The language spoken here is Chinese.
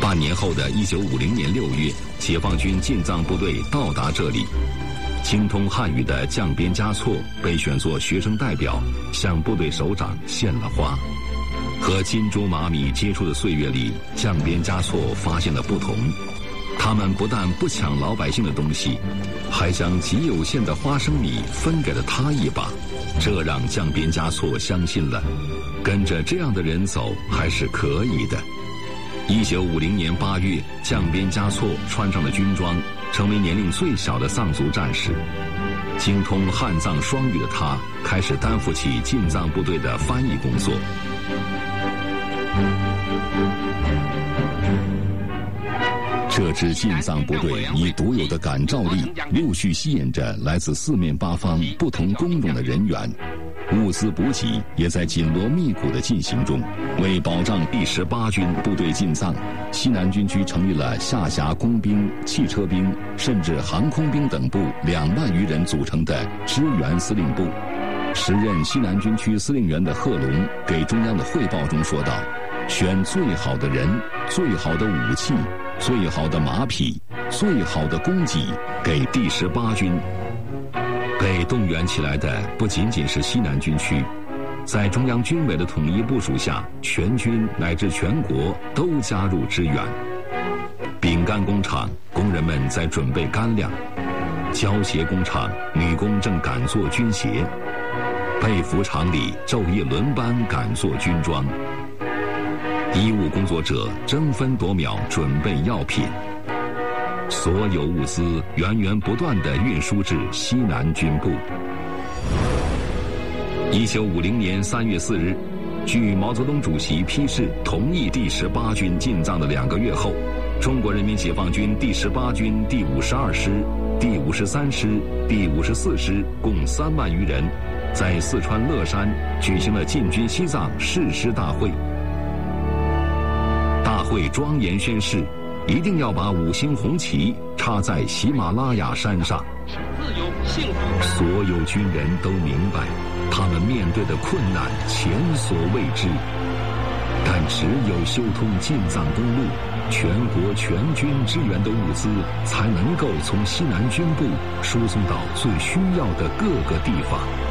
半年后的1950年6月，解放军进藏部队到达这里。精通汉语的降边嘉措被选作学生代表，向部队首长献了花。和金珠麻米接触的岁月里，降边嘉措发现了不同。他们不但不抢老百姓的东西，还将极有限的花生米分给了他一把，这让降边嘉措相信了，跟着这样的人走还是可以的。1950年8月，降边嘉措穿上了军装，成为年龄最小的藏族战士。精通汉藏双语的他，开始担负起进藏部队的翻译工作。这支进藏部队以独有的感召力，陆续吸引着来自四面八方不同工种的人员。物资补给也在紧锣密鼓的进行中。为保障第18军部队进藏，西南军区成立了下辖工兵、汽车兵，甚至航空兵等部2万余人组成的支援司令部。时任西南军区司令员的贺龙给中央的汇报中说道：“选最好的人、最好的武器、最好的马匹、最好的供给给第18军。”被动员起来的不仅仅是西南军区，在中央军委的统一部署下，全军乃至全国都加入支援。饼干工厂工人们在准备干粮，胶鞋工厂女工正赶做军鞋，被服厂里昼夜轮班赶做军装，医务工作者争分夺秒准备药品。所有物资源源不断地运输至西南军部。1950年3月4日，据毛泽东主席批示同意第18军进藏的2个月后，中国人民解放军第18军第52师、第53师、第54师共3万余人，在四川乐山举行了进军西藏誓师大会。大会庄严宣誓，一定要把5星红旗插在喜马拉雅山上。所有军人都明白，他们面对的困难前所未知，但只有修通进藏公路，全国全军支援的物资才能够从西南军部输送到最需要的各个地方。